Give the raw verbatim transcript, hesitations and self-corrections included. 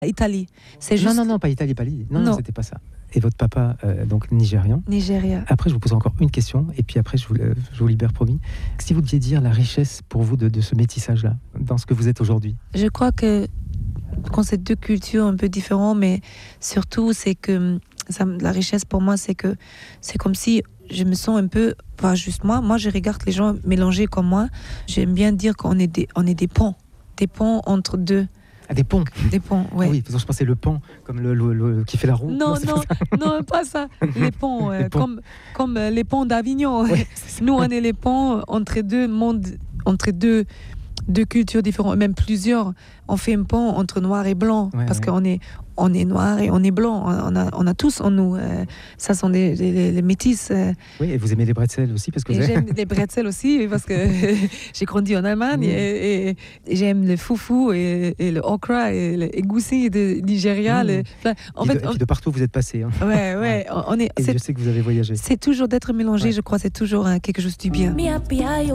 Italie. C'est juste... Non, non, non, pas Italie, pas l'Italie. Non, non, Non. c'était pas ça. Et votre papa, euh, donc nigérian. Nigeria. Après, je vous pose encore une question, et puis après, je vous, le- je vous libère, promis. Si vous deviez dire la richesse pour vous de, de ce métissage-là, dans ce que vous êtes aujourd'hui. Je crois que quand c'est deux cultures un peu différentes, mais surtout, c'est que ça, la richesse pour moi, c'est que c'est comme si je me sens un peu, pas juste moi, moi je regarde les gens mélangés comme moi. J'aime bien dire qu'on est des, on est des ponts, des ponts entre deux. Ah, des ponts. Des ponts, ouais. Ah oui, parce que je pensais le pan, comme le, le- le- qui fait la roue. Non, c'est non, pas ça. non, pas ça. Les ponts, euh, Les ponts. comme, comme euh, les ponts d'Avignon. Ouais, c'est ça. Nous, on est les ponts entre deux mondes, entre deux, deux cultures différentes, même plusieurs. On fait un pont entre noir et blanc, Ouais, parce ouais. qu'on est, on est noir et on est blanc. On a, on a tous en nous. euh, ça sont des, des- les métis. euh, Oui, et vous aimez les bretzels aussi, parce que et vous avez... j'aime les bretzels aussi, parce que j'ai grandi en Allemagne. Mm. Et, et- et j'aime le foufou et, et le okra et le egusi de Nigeria. Mm. le- enfin, en et, de, fait, et on- puis de partout où vous êtes passé. Hein. ouais, ouais, on est. Et c'est- je sais que vous avez voyagé. c'est toujours d'être mélangé, Ouais. je crois, c'est toujours hein, quelque chose du bien.